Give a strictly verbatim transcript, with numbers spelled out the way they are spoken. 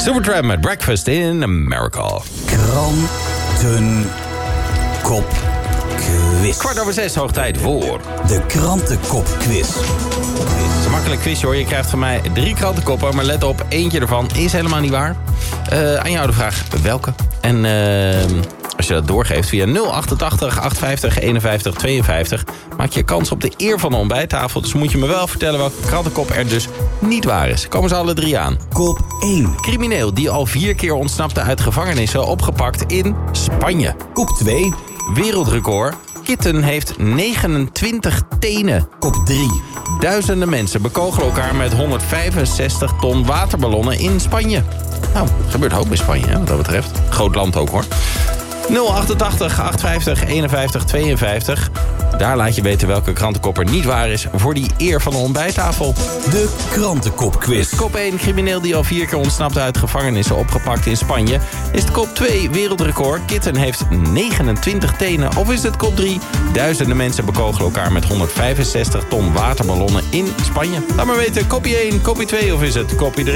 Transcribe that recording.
Supertramp met Breakfast in America. Krantenkop quiz. Kwart over zes, hoog tijd voor de krantenkop quiz. Het is een makkelijk quizje hoor. Je krijgt van mij drie krantenkoppen, maar let op, eentje ervan is helemaal niet waar. Uh, aan jou de vraag, welke? En uh, als je dat doorgeeft via nul achtentachtig achthonderdvijftig eenenvijftig tweeënvijftig... maak je kans op de eer van de ontbijttafel. Dus moet je me wel vertellen welke krantenkop er dus niet waar is. Komen ze alle drie aan. Kop één. Crimineel die al vier keer ontsnapte uit gevangenissen opgepakt in Spanje. Kop twee. Wereldrecord. Kitten heeft negenentwintig tenen. Kop drie. Duizenden mensen bekogelen elkaar met honderdvijfenzestig ton waterballonnen in Spanje. Nou, gebeurt hoop in Spanje, hè, wat dat betreft. Groot land ook, hoor. nul achtentachtig achthonderdvijftig eenenvijftig tweeënvijftig. Daar laat je weten welke krantenkop er niet waar is voor die eer van de ontbijttafel. De krantenkop quiz. Kop één, crimineel die al vier keer ontsnapte uit gevangenissen opgepakt in Spanje. Is het kop twee, wereldrecord. Kitten heeft negenentwintig tenen. Of is het kop drie, duizenden mensen bekogelen elkaar met honderdvijfenzestig ton waterballonnen in Spanje. Laat maar weten, kopie één, kopie twee of is het kopie drie?